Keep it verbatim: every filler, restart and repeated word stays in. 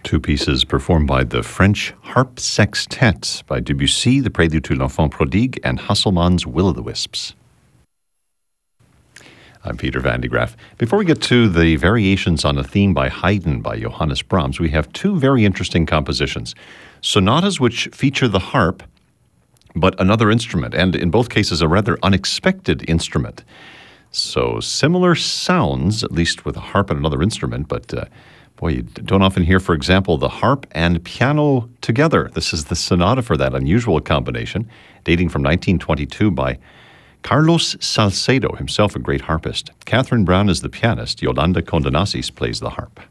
Two pieces performed by the French Harp Sextet by Debussy, the Prélude to l'Enfant Prodigue, and Hasselmann's Will-o'-the-Wisps. I'm Peter van de Graaff. Before we get to the variations on a theme by Haydn by Johannes Brahms, we have two very interesting compositions. Sonatas which feature the harp, but another instrument, and in both cases a rather unexpected instrument. So similar sounds, at least with a harp and another instrument, but uh, boy, you don't often hear, for example, the harp and piano together. This is the sonata for that unusual combination, dating from nineteen twenty-two by Carlos Salcedo, himself a great harpist. Catherine Brown is the pianist. Yolanda Condonasis plays the harp.